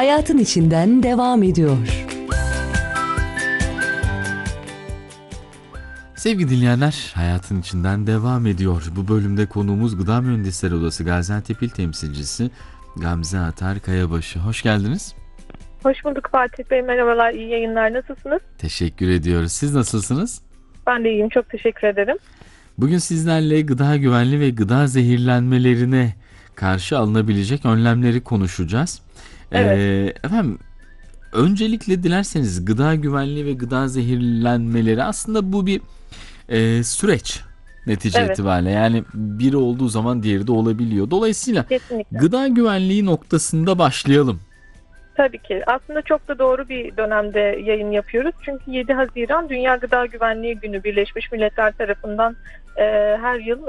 hayatın içinden devam ediyor. Sevgili dinleyenler, hayatın içinden devam ediyor. Bu bölümde konuğumuz Gıda Mühendisleri Odası Gaziantep İl Temsilcisi Gamze Atar Kayabaşı. Hoş geldiniz. Hoş bulduk Fatih Bey. Merhabalar, iyi yayınlar. Nasılsınız? Teşekkür ediyoruz. Siz nasılsınız? Ben de iyiyim. Çok teşekkür ederim. Bugün sizlerle gıda güvenliği ve gıda zehirlenmelerine karşı alınabilecek önlemleri konuşacağız. Evet. Efendim, öncelikle dilerseniz gıda güvenliği ve gıda zehirlenmeleri aslında bu bir süreç netice Evet. itibariyle. Yani biri olduğu zaman diğeri de olabiliyor. Dolayısıyla Kesinlikle. gıda güvenliği noktasında başlayalım. Tabii ki. Aslında çok da doğru bir dönemde yayın yapıyoruz. Çünkü 7 Haziran Dünya Gıda Güvenliği Günü Birleşmiş Milletler tarafından her yıl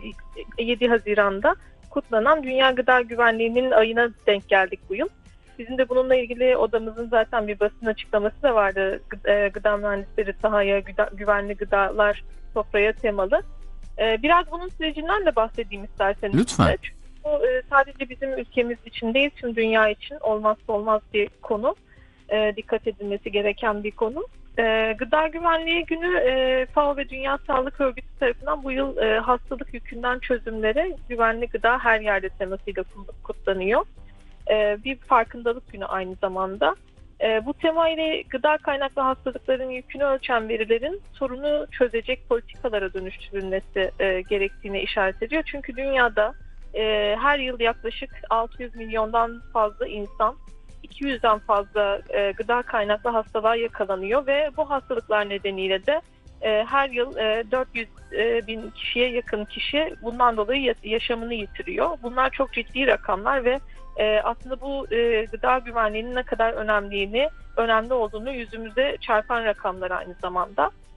7 Haziran'da kutlanan Dünya Gıda Güvenliği'nin ayına denk geldik bu yıl. Bizim de bununla ilgili odamızın zaten bir basın açıklaması da vardı. Gıda mühendisleri sahaya, güvenli gıdalar sofraya temalı. Biraz bunun sürecinden de bahsedeyim isterseniz. Lütfen. Çünkü bu sadece bizim ülkemiz için değil, tüm dünya için olmazsa olmaz bir konu. Dikkat edilmesi gereken bir konu. Gıda Güvenliği Günü FAO ve Dünya Sağlık Örgütü tarafından bu yıl hastalık yükünden çözümlere güvenli gıda her yerde temasıyla kutlanıyor. Bir farkındalık günü aynı zamanda. Bu tema ile gıda kaynaklı hastalıkların yükünü ölçen verilerin sorunu çözecek politikalara dönüştürülmesi gerektiğine işaret ediyor. Çünkü dünyada her yıl yaklaşık 600 milyondan fazla insan, 200'den fazla gıda kaynaklı hastalığa yakalanıyor ve bu hastalıklar nedeniyle de her yıl 400 bin kişiye yakın kişi bundan dolayı yaşamını yitiriyor. Bunlar çok ciddi rakamlar ve aslında bu gıda güvenliğinin ne kadar önemli olduğunu yüzümüze çarpan rakamlar aynı zamanda.